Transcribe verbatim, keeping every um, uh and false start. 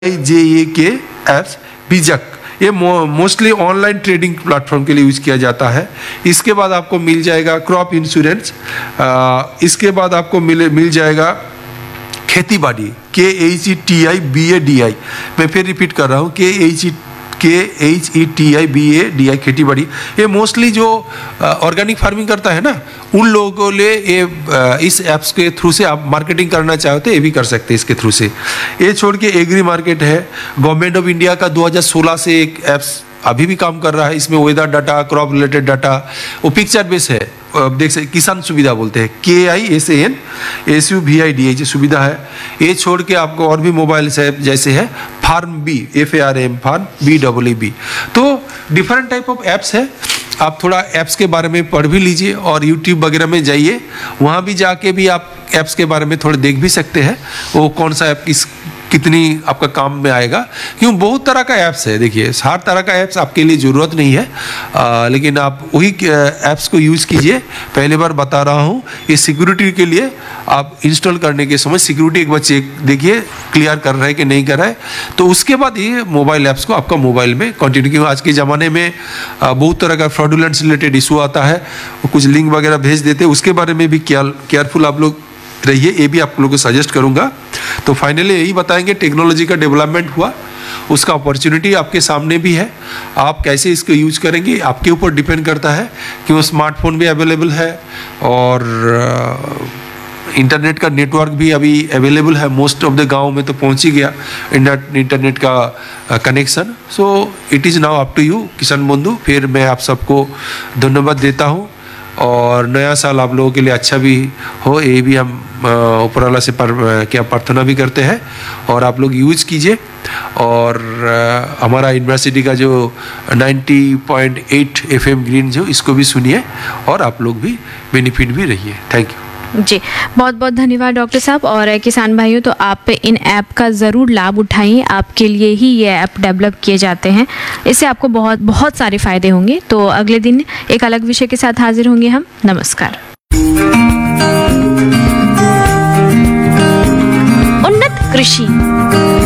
जे ए के एप्स बीजक, ये मोस्टली ऑनलाइन ट्रेडिंग प्लेटफॉर्म के लिए यूज किया जाता है। इसके बाद आपको मिल जाएगा क्रॉप इंश्योरेंस, इसके बाद आपको मिल मिल जाएगा खेती बाड़ी, के H E T I B A D I, मैं फिर रिपीट कर रहा हूँ, के एच ई के H E T I B A D I, खेती बाड़ी। ये मोस्टली जो ऑर्गेनिक फार्मिंग करता है ना, उन लोगों को लिए ये आ, इस ऐप्स के थ्रू से आप मार्केटिंग करना चाहते हैं, ये भी कर सकते हैं इसके थ्रू से। ये छोड़ के एग्री मार्केट है, गवर्नमेंट ऑफ इंडिया का दो हज़ार सोलह से एक ऐप्स अभी भी काम कर रहा है। इसमें weather data, crop related data, वो पिक्चर बेस है, देख सकते, किसान सुविधा बोलते हैं, के I S A N S U we I D H सुविधा है। ये छोड़ के आपको और भी मोबाइल ऐप जैसे है farm B, F A R M, farm B double A B, तो डिफरेंट टाइप ऑफ ऐप्स है। आप थोड़ा ऐप्स के बारे में पढ़ भी लीजिए और यूट्यूब वगैरह में जाइए, वहाँ भी जाके भी आप ऐप्स के बारे में थोड़ा देख भी सकते हैं, वो कौन सा ऐप किस कितनी आपका काम में आएगा। क्यों, बहुत तरह का ऐप्स है, देखिए हर तरह का ऐप्स आपके लिए ज़रूरत नहीं है, आ, लेकिन आप वही ऐप्स को यूज़ कीजिए। पहले बार बता रहा हूँ, ये सिक्योरिटी के लिए आप इंस्टॉल करने के समय सिक्योरिटी एक बार चेक देखिए, क्लियर कर रहा है कि नहीं कर रहा है, तो उसके बाद ये मोबाइल ऐप्स को आपका मोबाइल में कंटिन्यू। क्योंकि आज के ज़माने में आ, बहुत तरह का फ्रॉडुलेंट रिलेटेड इशू आता है, कुछ लिंक वगैरह भेज देते हैं, उसके बारे में भी केयरफुल आप लोग रहिए, ये भी आप लोगों को सजेस्ट करूंगा। तो फाइनली यही बताएंगे, टेक्नोलॉजी का डेवलपमेंट हुआ, उसका अपॉर्चुनिटी आपके सामने भी है, आप कैसे इसको यूज करेंगे आपके ऊपर डिपेंड करता है। कि वो स्मार्टफोन भी अवेलेबल है और इंटरनेट का नेटवर्क भी अभी अवेलेबल है, मोस्ट ऑफ द गांव में तो पहुंच ही गया इंटरनेट का connection. So it is now up to you किसान बंधु। फिर मैं आप सबको धन्यवाद देता हूँ और नया साल आप लोगों के लिए अच्छा भी हो, ये भी हम ऊपर वाला से पर, क्या प्रार्थना भी करते हैं। और आप लोग यूज कीजिए और आ, हमारा यूनिवर्सिटी का जो नब्बे पॉइंट आठ एफ एम ग्रीन जो, इसको भी सुनिए और आप लोग भी बेनिफिट भी रहिए। थैंक यू जी, बहुत बहुत धन्यवाद डॉक्टर साहब। और किसान भाइयों, तो आप इन ऐप का ज़रूर लाभ उठाइए, आपके लिए ही ये ऐप डेवलप किए जाते हैं, इससे आपको बहुत बहुत सारे फ़ायदे होंगे। तो अगले दिन एक अलग विषय के साथ हाजिर होंगे हम। नमस्कार। उन्नत कृषि